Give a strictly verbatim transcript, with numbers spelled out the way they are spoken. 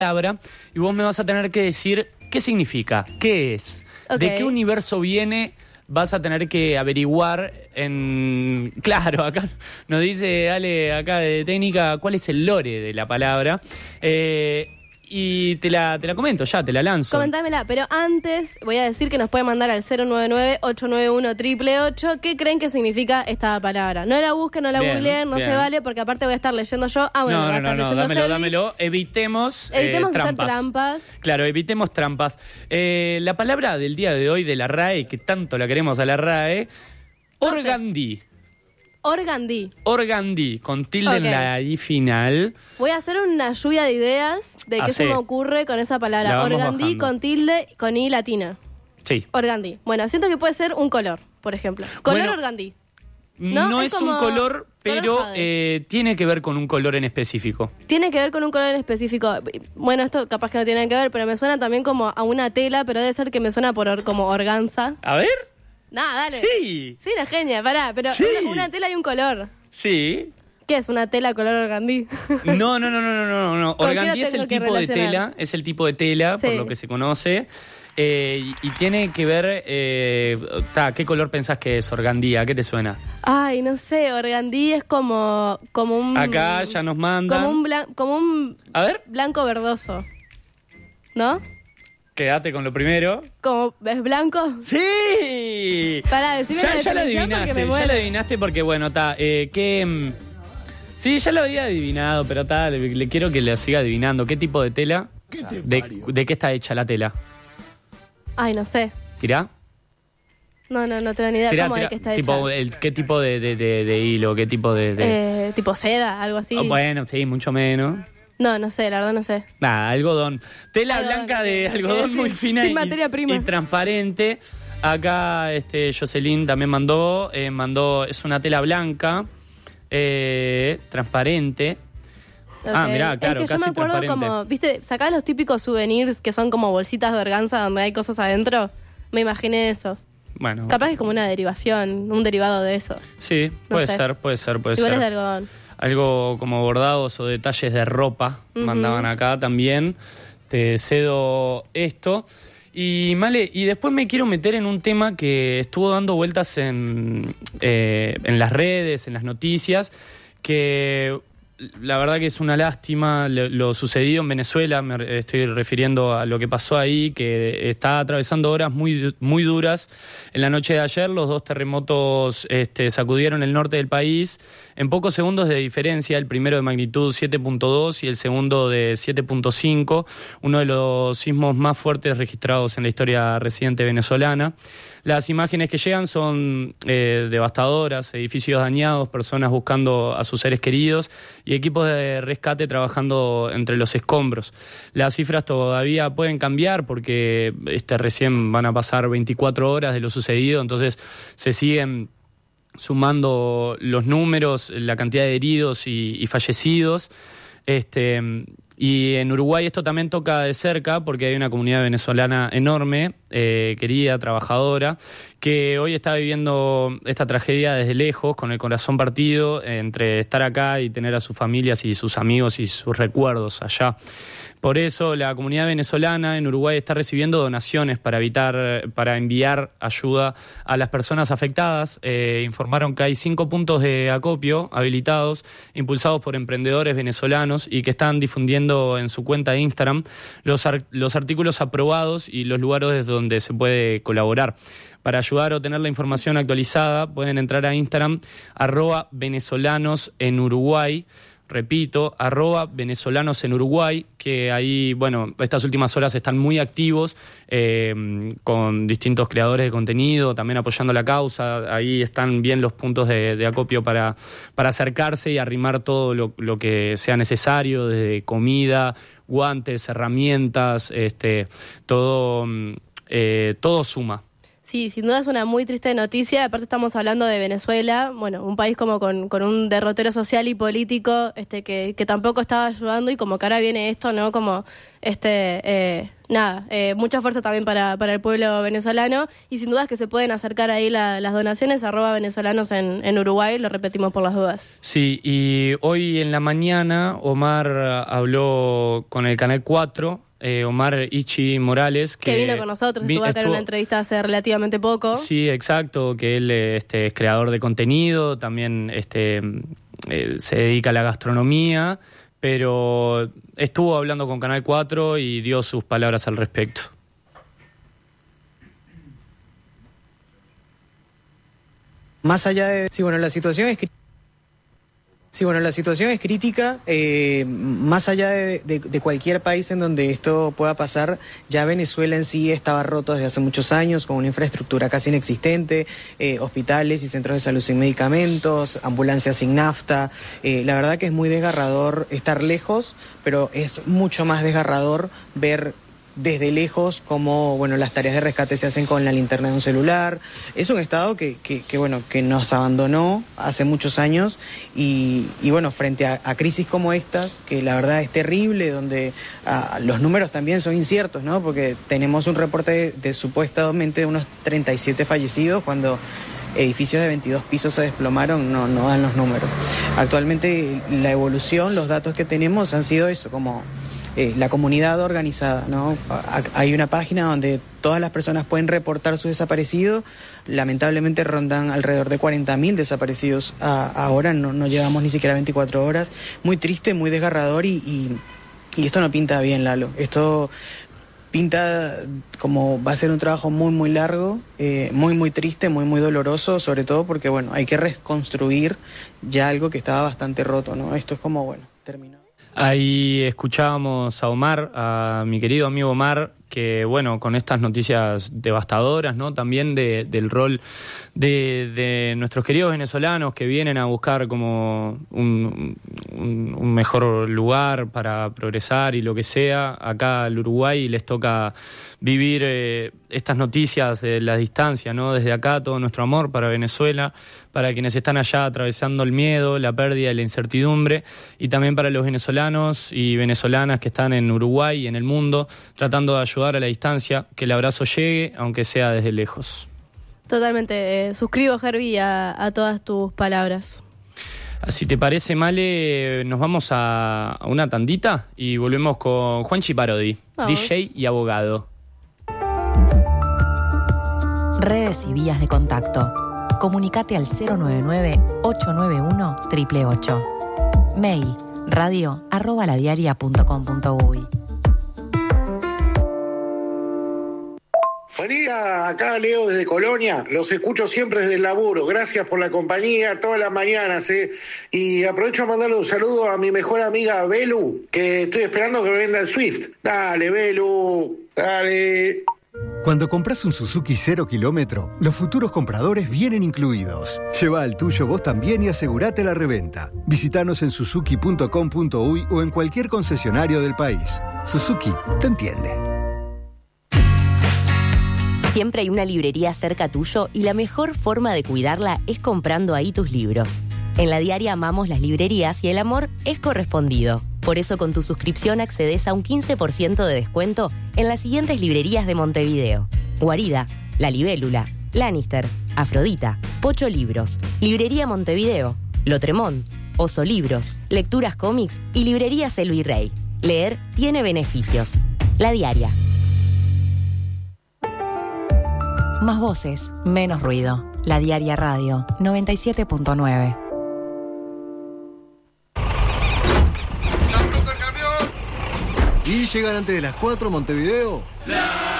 palabra y vos me vas a tener que decir qué significa, qué es, Okay. de qué universo viene. Vas a tener que averiguar en... Claro, acá nos dice Ale, acá de técnica, cuál es el lore de la palabra. Eh, y te la, te la comento ya, te la lanzo. Comentámela, pero antes voy a decir que nos pueden mandar al cero nueve nueve, ocho nueve uno, ocho ocho ocho qué creen que significa esta palabra. No la busquen, no la Bien, googleen, no bien. se vale, porque aparte voy a estar leyendo yo. Ah, bueno, no, va a no, estar no, no, leyendo dámelo, Ferdi. dámelo. Evitemos, Evitemos eh, hacer trampas. trampas. Claro, evitemos trampas. Eh, la palabra del día de hoy de la R A E, que tanto la queremos a la R A E, No sé. organdí. Organdí. Organdí, con tilde en Ok. la I final. Voy a hacer una lluvia de ideas de qué Hacé. se me ocurre con esa La palabra. vamos Organdí bajando. con tilde, con I latina. Sí. Organdí. Bueno, siento que puede ser un color, por ejemplo. Color Bueno, organdí. No, No, es, es un como color, pero color jade. eh, tiene que ver con un color en específico. Tiene que ver con un color en específico. Bueno, esto capaz que no tiene que ver, pero me suena también como a una tela, pero debe ser que me suena por or- como organza. A ver. Nah, dale. Sí. Sí, la genia, pará. Pero Sí. una, una tela y un color. Sí. ¿Qué es una tela color organdí? No, no, no, no, no, no, no. ¿Con qué lo Organdí es tengo el que tipo de relacionar? tela, es el tipo de tela, por Sí. lo que se conoce. Eh, y, y tiene que ver, eh, ta, ¿qué color pensás que es organdí? ¿A qué te suena? Ay, no sé, organdí es como, como un... Acá ya nos mandan. Como un, blan- como un A ver, blanco verdoso. ¿No? quédate con lo primero. Como, ¿es blanco? ¡Sí! Pará, decime Ya, la ya la definición porque adivinaste, me ya muero. la adivinaste porque, bueno, está, eh, ¿qué...? mm, Sí, ya lo había adivinado, pero ta, le, le quiero que lo siga adivinando. ¿Qué tipo de tela? ¿De, de qué está hecha la tela? Ay, no sé. ¿Tirá? No, no, no tengo ni idea Tirá, cómo tirá. es que está Tipo, hecha. el, ¿qué tipo de, de, de, de hilo? ¿Qué tipo de...? de... Eh, tipo seda, algo así. Oh, bueno, sí, mucho menos. No, no sé, la verdad no sé. Nada, algodón. Tela Algodón, blanca de ok. algodón Sin- muy fina sin y, materia prima. y transparente. Acá este, Jocelyn también mandó, eh, mandó, es una tela blanca, eh, transparente. Ah, Ok. mirá, claro, es que yo casi me acuerdo transparente. como, ¿viste? Sacás los típicos souvenirs que son como bolsitas de organza donde hay cosas adentro. Me imaginé eso. Bueno, Capaz que es como una derivación, un derivado de eso. sí, no puede sé. ser, puede ser, puede Igual ser. es de algodón. Algo como bordados o detalles de ropa Ujú. mandaban acá también. Te cedo esto. Y Male, y después me quiero meter en un tema que estuvo dando vueltas en, eh, en las redes, en las noticias, que la verdad que es una lástima lo, lo sucedido en Venezuela. Me estoy refiriendo a lo que pasó ahí, que está atravesando horas muy, muy duras. En la noche de ayer los dos terremotos este, sacudieron el norte del país en pocos segundos de diferencia, el primero de magnitud siete punto dos y el segundo de siete punto cinco, uno de los sismos más fuertes registrados en la historia reciente venezolana. Las imágenes que llegan son eh, devastadoras, edificios dañados, personas buscando a sus seres queridos y equipos de rescate trabajando entre los escombros. Las cifras todavía pueden cambiar porque este, recién van a pasar veinticuatro horas de lo sucedido, entonces se siguen sumando los números, la cantidad de heridos y, y fallecidos. Este, y en Uruguay esto también toca de cerca porque hay una comunidad venezolana enorme, eh, querida, trabajadora, que hoy está viviendo esta tragedia desde lejos, con el corazón partido, entre estar acá y tener a sus familias y sus amigos y sus recuerdos allá. Por eso la comunidad venezolana en Uruguay está recibiendo donaciones para evitar, para enviar ayuda a las personas afectadas. Eh, informaron que hay cinco puntos de acopio habilitados, impulsados por emprendedores venezolanos y que están difundiendo en su cuenta de Instagram los, ar- los artículos aprobados y los lugares donde se puede colaborar. Para ayudar o tener la información actualizada pueden entrar a Instagram, arroba venezolanos en Uruguay. Repito, arroba venezolanos en Uruguay, que ahí, bueno, estas últimas horas están muy activos eh, con distintos creadores de contenido, también apoyando la causa. Ahí están bien los puntos de, de acopio para, para acercarse y arrimar todo lo, lo que sea necesario, desde comida, guantes, herramientas, este, todo, eh, todo suma. Sí, sin duda es una muy triste noticia. Aparte estamos hablando de Venezuela, bueno, un país como con, con un derrotero social y político este que, que tampoco estaba ayudando y como que ahora viene esto, ¿no? Como, este, eh, nada, eh, mucha fuerza también para, para el pueblo venezolano, y sin dudas que se pueden acercar ahí la, las donaciones, arroba venezolanos en, en Uruguay, lo repetimos por las dudas. Sí, y hoy en la mañana Omar habló con el Canal cuatro, eh, Omar Ichi Morales. Que, que vino con nosotros, vi, estuvo acá estuvo, en una entrevista hace relativamente poco. Sí, exacto, que él este, es creador de contenido, también este, eh, se dedica a la gastronomía, pero estuvo hablando con Canal cuatro y dio sus palabras al respecto. Más allá de... Sí, bueno, la situación es... Sí, bueno, la situación es crítica, eh, más allá de, de, de cualquier país en donde esto pueda pasar, ya Venezuela en sí estaba roto desde hace muchos años, con una infraestructura casi inexistente, eh, hospitales y centros de salud sin medicamentos, ambulancias sin nafta. Eh, la verdad que es muy desgarrador estar lejos, pero es mucho más desgarrador ver desde lejos cómo, bueno, las tareas de rescate se hacen con la linterna de un celular. Es un estado que, que, que bueno, que nos abandonó hace muchos años y, y bueno, frente a, a crisis como estas, que la verdad es terrible, donde a, los números también son inciertos, ¿no? Porque tenemos un reporte de, de supuestamente unos treinta y siete fallecidos cuando edificios de veintidós pisos se desplomaron, no, no dan los números. Actualmente la evolución, los datos que tenemos han sido eso, como... Eh, la comunidad organizada, ¿no? Hay una página donde todas las personas pueden reportar sus desaparecidos. Lamentablemente rondan alrededor de cuarenta mil desaparecidos a, ahora, no, no llevamos ni siquiera veinticuatro horas. Muy triste, muy desgarrador y, y, y esto no pinta bien, Lalo. Esto pinta como va a ser un trabajo muy, muy largo, eh, muy, muy triste, muy, muy doloroso, sobre todo porque, bueno, hay que reconstruir ya algo que estaba bastante roto, ¿no? Esto es como, bueno, terminó. Ahí escuchábamos a Omar, a mi querido amigo Omar, que bueno, con estas noticias devastadoras, ¿no? También de, del rol de, de nuestros queridos venezolanos que vienen a buscar como un, un, un mejor lugar para progresar y lo que sea. Acá al Uruguay les toca vivir eh, estas noticias de la distancia, ¿no? Desde acá todo nuestro amor para Venezuela, para quienes están allá atravesando el miedo, la pérdida y la incertidumbre, y también para los venezolanos y venezolanas que están en Uruguay y en el mundo, tratando de ayudar a la distancia, que el abrazo llegue, aunque sea desde lejos. Totalmente, eh, suscribo, Herbie, a, a todas tus palabras. Si te parece, Male, nos vamos a, a una tandita y volvemos con Juanchi Parodi, vamos. D J y abogado. Redes y vías de contacto. Comunicate al cero nueve nueve, ocho nueve uno, ocho ocho ocho. Mail radio arroba ladiaria punto com punto uy. Buen día, acá Leo desde Colonia, los escucho siempre desde el laburo, gracias por la compañía todas las mañanas, ¿eh? Y aprovecho a mandarle un saludo a mi mejor amiga Belu, que estoy esperando que me venda el Swift. Dale, Belu, dale. Cuando compras un Suzuki cero kilómetro, los futuros compradores vienen incluidos. Lleva el tuyo vos también y asegurate la reventa. Visítanos en suzuki punto com punto uy o en cualquier concesionario del país. Suzuki te entiende. Siempre hay una librería cerca tuyo y la mejor forma de cuidarla es comprando ahí tus libros. En La Diaria amamos las librerías y el amor es correspondido. Por eso con tu suscripción accedes a un quince por ciento de descuento en las siguientes librerías de Montevideo: Guarida, La Libélula, Lannister, Afrodita, Pocho Libros, Librería Montevideo, Lotremont, Oso Libros, Lecturas Cómics y Librerías El Virrey. Leer tiene beneficios. La Diaria. Más voces, menos ruido. La Diaria Radio, noventa y siete punto nueve. ¿Y llegan antes de las cuatro Montevideo?